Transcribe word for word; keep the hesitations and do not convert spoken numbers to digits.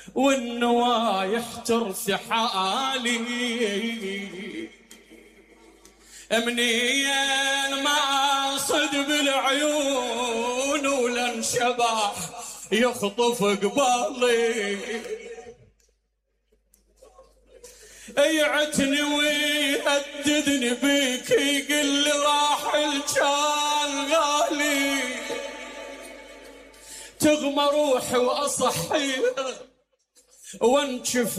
والنوايح ترثي حالي، منين ما صد بالعيون ولن شبح يخطف قبالي، يعتني ويهددني بيك يقل لي راح الجان غالي، تغمى روحي واصحي وانشف